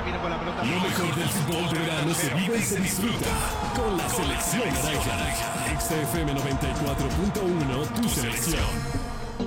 viene con la pelota. Lo mejor del fútbol de verano se vive y se disfruta con la selección naranja. XFM 94.1, tu selección.